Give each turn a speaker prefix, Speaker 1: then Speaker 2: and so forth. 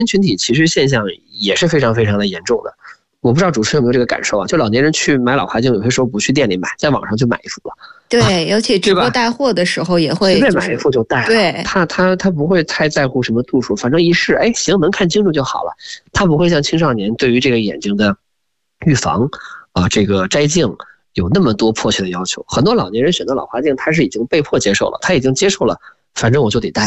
Speaker 1: 群体其实现象也是非常非常的严重的。我不知道主持人有没有这个感受啊？就老年人去买老花镜，有些时候不去店里买，在网上就买一副了。
Speaker 2: 对，尤其直播带货的时候也会、
Speaker 1: 随便买一副就戴了。
Speaker 2: 对，
Speaker 1: 他不会太在乎什么度数，反正一试，哎，行，能看清楚就好了。他不会像青少年对于这个眼睛的预防这个摘镜有那么多迫切的要求。很多老年人选择老花镜，他是已经被迫接受了，他已经接受了，反正我就得戴。